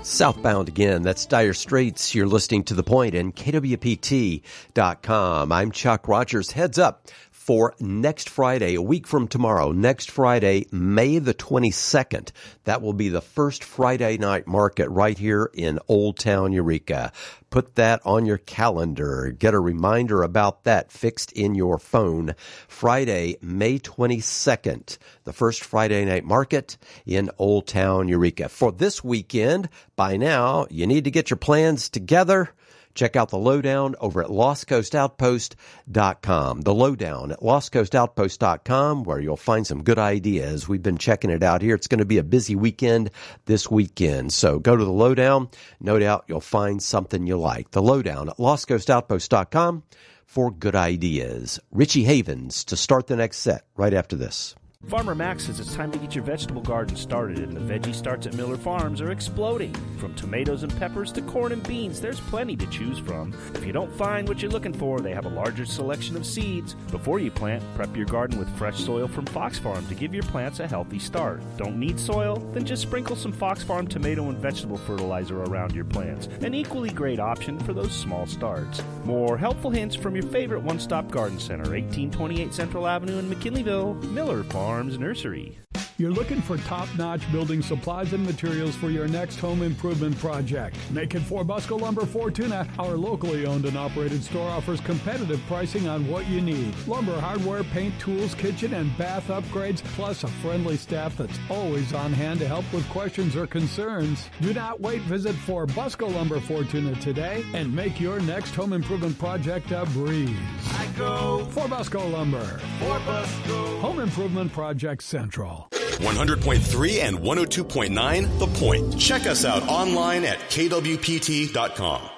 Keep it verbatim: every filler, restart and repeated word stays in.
Southbound again. That's Dire Straits. You're listening to The Point and K W P T dot com. I'm Chuck Rogers. Heads up for next Friday, a week from tomorrow, next Friday, May the twenty-second. That will be the first Friday night market right here in Old Town Eureka. Put that on your calendar. Get a reminder about that fixed in your phone. Friday, May twenty-second, the first Friday night market in Old Town Eureka. For this weekend, by now, you need to get your plans together. Check out the lowdown over at Lost Coast Outpost dot com. The lowdown at Lost Coast Outpost dot com, where you'll find some good ideas. We've been checking it out here. It's going to be a busy weekend this weekend. So go to the lowdown. No doubt you'll find something you like. The lowdown at Lost Coast Outpost dot com for good ideas. Richie Havens to start the next set right after this. Farmer Max says it's time to get your vegetable garden started, and the veggie starts at Miller Farms are exploding. From tomatoes and peppers to corn and beans, there's plenty to choose from. If you don't find what you're looking for, they have a larger selection of seeds. Before you plant, prep your garden with fresh soil from Fox Farm to give your plants a healthy start. Don't need soil? Then just sprinkle some Fox Farm tomato and vegetable fertilizer around your plants. An equally great option for those small starts. More helpful hints from your favorite one-stop garden center, eighteen twenty-eight Central Avenue in McKinleyville, Miller Farm. Farms Nursery. You're looking for top-notch building supplies and materials for your next home improvement project. Make it for Busco Lumber Fortuna. Our locally owned and operated store offers competitive pricing on what you need. Lumber, hardware, paint, tools, kitchen, and bath upgrades, plus a friendly staff that's always on hand to help with questions or concerns. Do not wait. Visit for Busco Lumber Fortuna today and make your next home improvement project a breeze. I go for Busco Lumber. For Busco. Home Improvement Project Central. one hundred point three and one oh two point nine The Point. Check us out online at K W P T dot com.